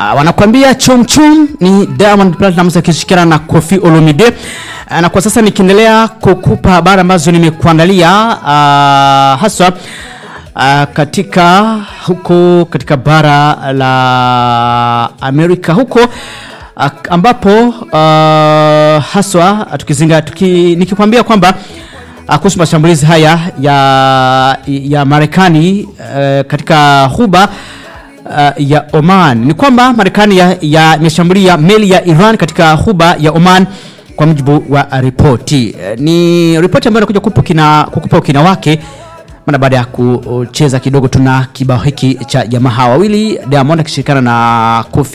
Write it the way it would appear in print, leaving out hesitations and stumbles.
Wanakuambia chum chum ni Diamond Platnumz akishirikiana na Koffi Olomide. Na kwa sasa nikiendelea kukupa habari ambazo nimekuandalia haswa katika katika bara la Amerika huko ambapo haswa nikikwambia kwamba kuhusu mashambulizi haya ya Marekani katika ghuba ya Oman, ni kwamba Marekani imeshambulia meli ya Iran katika ghuba ya Oman kwa mujibu wa ripoti. Ni ripoti ambayo inakuja kukupa ukina wake mara baada ya kucheza kidogo tuna kibao hiki cha jamaa wawili Diamond akishirikiana na Koffi